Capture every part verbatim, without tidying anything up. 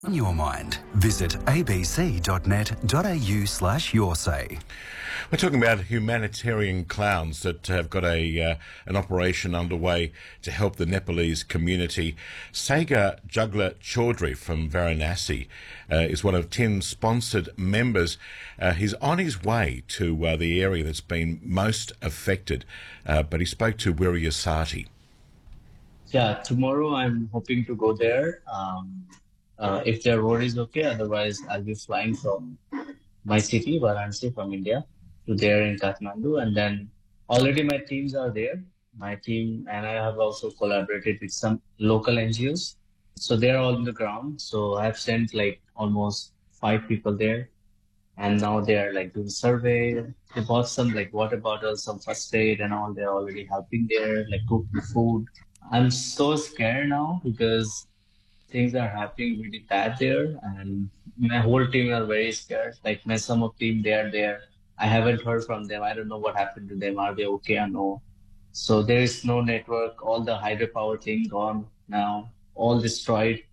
On your mind, visit abc.net.au slash your say. We're talking about humanitarian clowns that have got a uh, an operation underway to help the Nepalese community. Sagar Jugla Chaudhry from Varanasi uh, is one of Tim's sponsored members. Uh, he's on his way to uh, the area that's been most affected, uh, but he spoke to Wirya Sati. Yeah, tomorrow I'm hoping to go there. Um, uh, if the road is okay, otherwise I'll be flying from my city, Varanasi, from India, to there in Kathmandu. And then already my teams are there. My team and I have also collaborated with some local N G Os. So they're all on the ground. So I've sent like almost five people there. And now they're like doing survey. They bought some like water bottles, some first aid and all. They're already helping there, like cooking food. I'm so scared now because things are happening really bad there, and my whole team are very scared. Like my some of team, they are there. I haven't heard from them. I don't know what happened to them. Are they okay or no? So there is no network. All the hydropower thing gone now. All destroyed.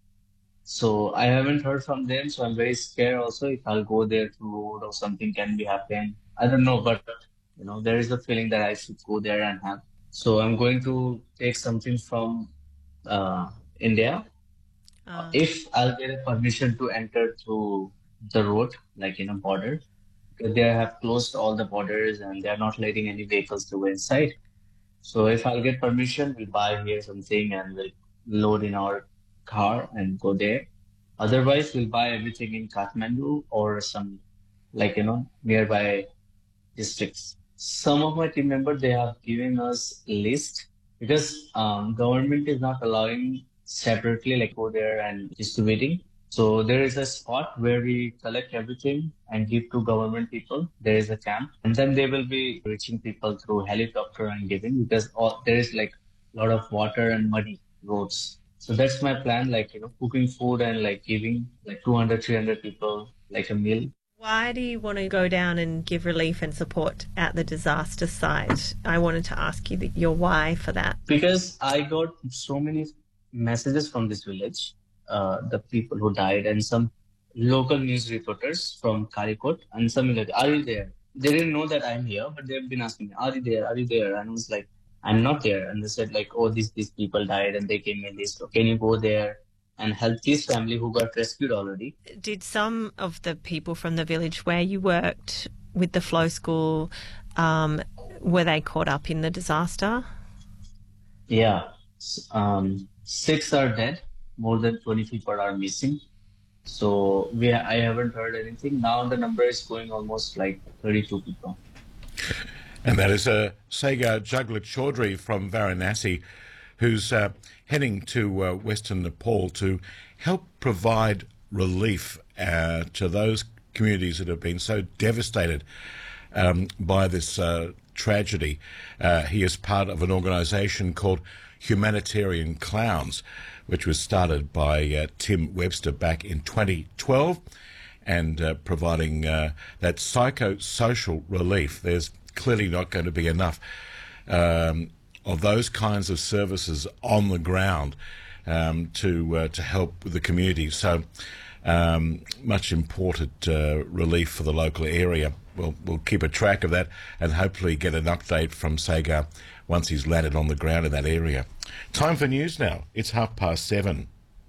So I haven't heard from them. So I'm very scared. Also, if I'll go there to road or something can be happen. I don't know, but you know there is a feeling that I should go there and help. So I'm going to take something from uh, India. Uh. If I'll get a permission to enter through the road, like in a border, because they have closed all the borders and they're not letting any vehicles to go inside. So if I'll get permission, we'll buy here something and we'll load in our car and go there. Otherwise, we'll buy everything in Kathmandu or some, like, you know, nearby districts. Some of my team members, they have given us a list because um, government is not allowing separately, like go there and distributing. So there is a spot where we collect everything and give to government people. There is a camp, and then they will be reaching people through helicopter and giving because all, there is like a lot of water and muddy roads. So that's my plan, like, you know, cooking food and like giving like two hundred, three hundred people like a meal. Why do you want to go down and give relief and support at the disaster site? I wanted to ask you the, your why for that. Because I got so many messages from this village, uh, the people who died, and some local news reporters from Karikot, and some like, are you there? They didn't know that I'm here, but they've been asking me, are you there? Are you there? And I was like, I'm not there. And they said like, oh, these these people died and they gave me this. So can you go there and help this family who got rescued already? Did some of the people from the village where you worked with the Flow School, um, were they caught up in the disaster? Yeah. Um, six are dead. More than twenty people are missing. So we I haven't heard anything. Now the number is going almost like thirty-two people. And that is uh, Sagar Jugla Chaudhry from Varanasi, who's uh, heading to uh, Western Nepal to help provide relief uh, to those communities that have been so devastated um, by this uh, tragedy. Uh, he is part of an organisation called Humanitarian Clowns, which was started by uh, Tim Webster back in twenty twelve, and uh, providing uh, that psychosocial relief. There's clearly not going to be enough um, of those kinds of services on the ground um, to uh, to help the community. So um, much imported uh, relief for the local area. We'll, we'll keep a track of that and hopefully get an update from Sagar once he's landed on the ground in that area. Time for news now. It's half past seven.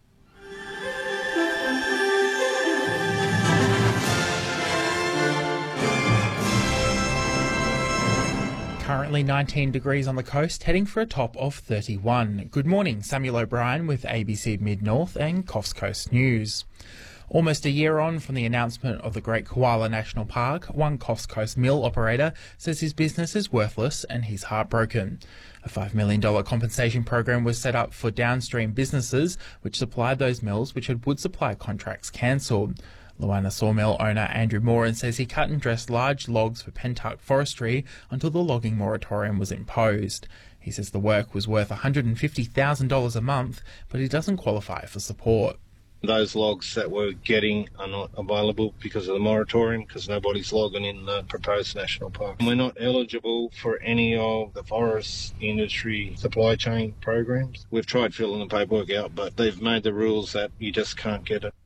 Currently nineteen degrees on the coast, heading for a top of thirty-one. Good morning, Samuel O'Brien with A B C Mid-North and Coffs Coast News. Almost a year on from the announcement of the Great Koala National Park, one Coffs Coast mill operator says his business is worthless and he's heartbroken. A five million dollars compensation program was set up for downstream businesses which supplied those mills which had wood supply contracts cancelled. Luana sawmill owner Andrew Moran says he cut and dressed large logs for Pentuck Forestry until the logging moratorium was imposed. He says the work was worth one hundred fifty thousand dollars a month, but he doesn't qualify for support. Those logs that we're getting are not available because of the moratorium, because nobody's logging in the proposed national park. We're not eligible for any of the forest industry supply chain programs. We've tried filling the paperwork out, but they've made the rules that you just can't get it.